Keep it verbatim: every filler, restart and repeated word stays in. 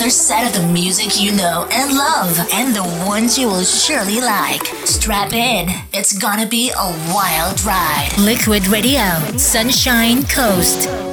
another set of the music you know and love, and the ones you will surely like. Strap in. It's gonna be a wild ride. Liquid Radio, Sunshine Coast.